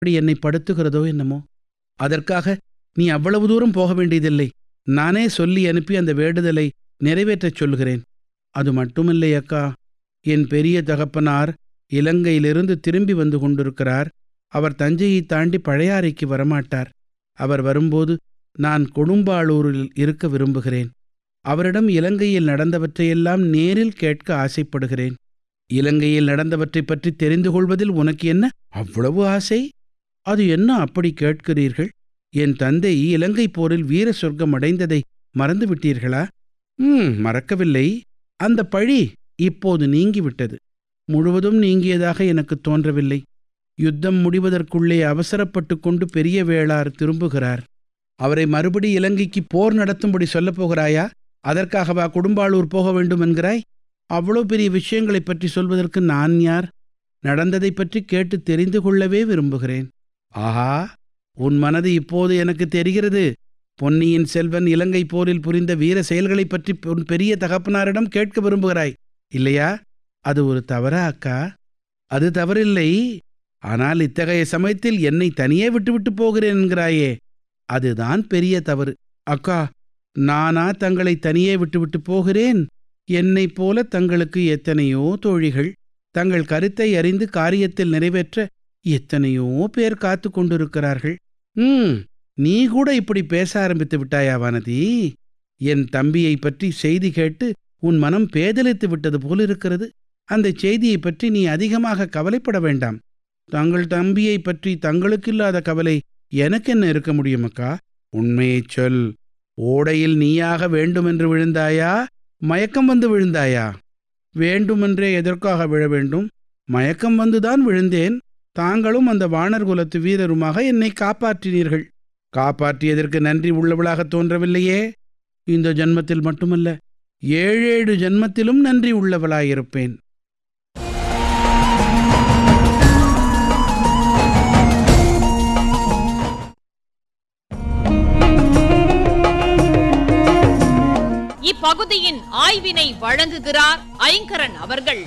அப்படி என்னை படுத்துகிறதோ என்னமோ. அதற்காக நீ அவ்வளவு தூரம் போக வேண்டியதில்லை. நானே சொல்லி அனுப்பி அந்த வேண்டுதலை நிறைவேற்றச் சொல்கிறேன். அது மட்டுமில்லை அக்கா, என் பெரிய தகப்பனார் இலங்கையிலிருந்து திரும்பி வந்து கொண்டிருக்கிறார். அவர் தஞ்சையை தாண்டி பழையாறைக்கு வரமாட்டார். அவர் வரும்போது நான் கொடும்பாளூரில் இருக்க விரும்புகிறேன். அவரிடம் இலங்கையில் நடந்தவற்றையெல்லாம் நேரில் கேட்க ஆசைப்படுகிறேன். இலங்கையில் நடந்தவற்றை பற்றி தெரிந்து கொள்வதில் உனக்கு என்ன அவ்வளவு ஆசை? அது என்ன அப்படி கேட்கிறீர்கள்? என் தந்தை இலங்கை போரில் வீர சொர்க்கம் அடைந்ததை மறந்து விட்டீர்களா? மறக்கவில்லை. அந்த பழி இப்போது நீங்கிவிட்டது. முழுவதும் நீங்கியதாக எனக்கு தோன்றவில்லை. யுத்தம் முடிவதற்குள்ளே அவசரப்பட்டு கொண்டு பெரிய வேளார் திரும்புகிறார். அவரை மறுபடி இலங்கைக்கு போர் நடத்தும்படி சொல்லப் போகிறாயா? அதற்காகவா கொடும்பாளூர் போக வேண்டும் என்கிறாய்? அவ்வளோ பெரிய விஷயங்களைப் பற்றி சொல்வதற்கு நான் யார்? நடந்ததை பற்றி கேட்டு தெரிந்து கொள்ளவே விரும்புகிறேன். ஆஹா, உன் மனது இப்போது எனக்கு தெரிகிறது. பொன்னியின் செல்வன் இலங்கை போரில் புரிந்த வீர செயல்களைப் பற்றி உன் பெரிய தகப்பனாரிடம் கேட்க விரும்புகிறாய் இல்லையா? அது ஒரு தவறா அக்கா? அது தவறில்லை. ஆனால் இத்தகைய சமயத்தில் என்னை தனியே விட்டுவிட்டு போகிறேன் என்கிறாயே, அதுதான் பெரிய தவறு. அக்கா, நானா தங்களை தனியே விட்டுவிட்டு போகிறேன்? என்னைப் போல தங்களுக்கு எத்தனையோ தோழிகள், தங்கள் கருத்தை அறிந்து காரியத்தில் நிறைவேற்ற எத்தனையோ பேர் காத்து கொண்டிருக்கிறார்கள். நீ கூட இப்படி பேச ஆரம்பித்து விட்டாயா வானதி? என் தம்பியை பற்றி செய்தி கேட்டு உன் மனம் பேதலித்து விட்டது போலிருக்கிறது. அந்த செய்தியை பற்றி நீ அதிகமாக கவலைப்பட வேண்டாம். தங்கள் தம்பியை பற்றி தங்களுக்கில்லாத கவலை எனக்கென்ன இருக்க முடியும் அக்கா? உண்மையைச் சொல். ஓடையில் நீயாக வேண்டுமென்று விழுந்தாயா, மயக்கம் வந்து விழுந்தாயா? வேண்டுமென்றே எதற்காக விழ வேண்டும்? மயக்கம் வந்துதான் விழுந்தேன். தாங்களும் அந்த வானர் குலத்து வீரருமாக என்னை காப்பாற்றினீர்கள். காப்பாற்றியதற்கு நன்றி உள்ளவளாக தோன்றவில்லையே. இந்த ஜன்மத்தில் மட்டுமல்ல, 7 ஜன்மத்திலும் நன்றி உள்ளவளாயிருப்பேன். இப்பகுதியின் ஆய்வினை வழங்குகிறார் ஐங்கரன் அவர்கள்.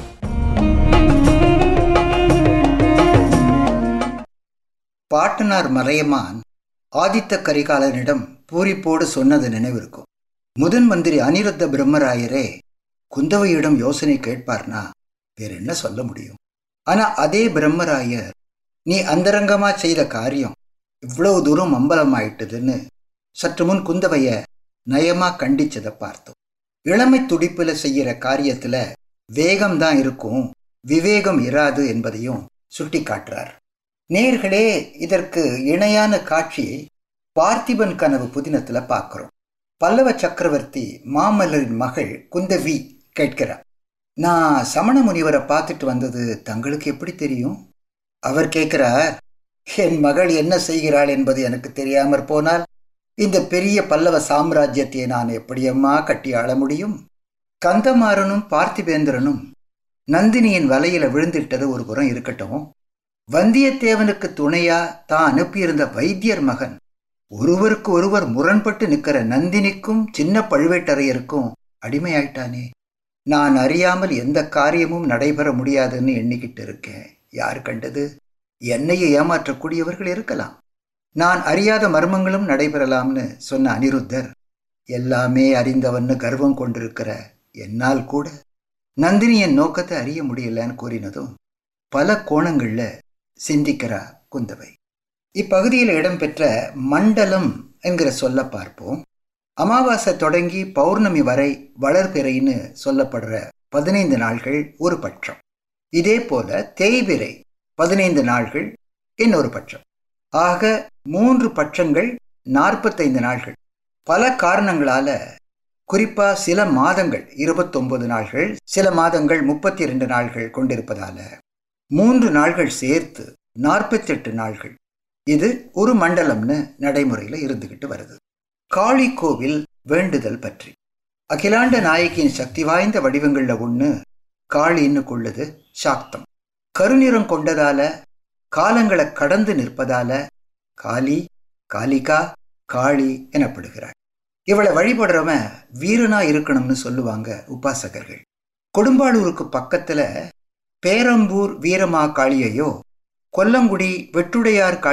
பாட்டனார் மறையமான் ஆதித்த கரிகாலனிடம் பூரிப்போடு சொன்னது நினைவிருக்கும். முதன் மந்திரி அனிருத்த பிரம்மராயரே குந்தவையிடம் யோசனை கேட்பார்னா வேற என்ன சொல்ல முடியும்? ஆனா அதே பிரம்மராயர் நீ அந்தரங்கமா செய்த காரியம் இவ்வளவு தூரம் அம்பலமாயிட்டதுன்னு சற்று முன் குந்தவைய நயமா கண்டிச்சதை பார்த்தோம். இளமை துடிப்புல செய்யற காரியத்துல வேகம்தான் இருக்கும், விவேகம் இராது என்பதையும் சுட்டி காட்டுறார். நேர்களே, இதற்கு இணையான காட்சியை பார்த்திபன் கனவு புதினத்துல பார்க்கிறோம். பல்லவ சக்கரவர்த்தி மாமல்லரின் மகள் குந்தவி கேட்கிறார், நான் சமண முனிவரை பார்த்துட்டு வந்தது தங்களுக்கு எப்படி தெரியும்? அவர் கேட்கிறார், என் மகள் என்ன செய்கிறாள் என்பது எனக்கு தெரியாமற் போனால் இந்த பெரிய பல்லவ சாம்ராஜ்யத்தை நான் எப்படியம்மா கட்டி ஆள முடியும்? கந்தமாறனும் பார்த்திபேந்திரனும் நந்தினியின் வலையில விழுந்திட்டது ஒரு புறம் இருக்கட்டும், வந்தியத்தேவனுக்கு துணையா தான் அனுப்பியிருந்த வைத்தியர் மகன் ஒருவருக்கு ஒருவர் முரண்பட்டு நிற்கிற நந்தினிக்கும் சின்ன பழுவேட்டரையருக்கும் அடிமையாயிட்டானே. நான் அறியாமல் எந்த காரியமும் நடைபெற முடியாதுன்னு எண்ணிக்கிட்டு இருக்கேன். யார் கண்டது? என்னையே ஏமாற்றக்கூடியவர்கள் இருக்கலாம், நான் அறியாத மர்மங்களும் நடைபெறலாம்னு சொன்ன அனிருத்தர், எல்லாமே அறிந்தவன்னு கர்வம் கொண்டிருக்கிற என்னால் கூட நந்தினியின் நோக்கத்தை அறிய முடியலன்னு கூறினதும் பல கோணங்கள்ல சிந்திக்கிறா குந்தவை. இப்பகுதியில் இடம்பெற்ற மண்டலம் என்கிற சொல்ல பார்ப்போம். அமாவாசை தொடங்கி பௌர்ணமி வரை வளர்பிறைன்னு சொல்லப்படுற 15 நாள்கள் ஒரு பட்சம். இதே போல தேய்பிறை 15 நாள்கள் இன்னொரு பட்சம். ஆக 3 பட்சங்கள் 45 நாள்கள். பல காரணங்களால, குறிப்பா சில மாதங்கள் 29 நாள்கள், சில மாதங்கள் 32 நாள்கள் கொண்டிருப்பதால 3 நாள்கள் சேர்த்து 48 நாள்கள். இது ஒரு மண்டலம்னு நடைமுறையில் இருந்துகிட்டு வருது. காளி கோவில் வேண்டுதல் பற்றி. அகிலாண்ட நாயகியின் சக்தி வாய்ந்த வடிவங்கள்ல ஒண்ணு காளின்னு கொள்ளுது சாக்தம். கருநிறம் கொண்டதால, காலங்களை கடந்து நிற்பதால காளி, காளிகா, காளி எனப்படுகிறாள். இவளை வழிபடுறவன் வீரனா இருக்கணும்னு சொல்லுவாங்க உபாசகர்கள். கொடும்பாளூருக்கு பக்கத்துல பேரம்பூர் வீரமா காளியையோ கொல்லங்குடி வெட்டுடையார்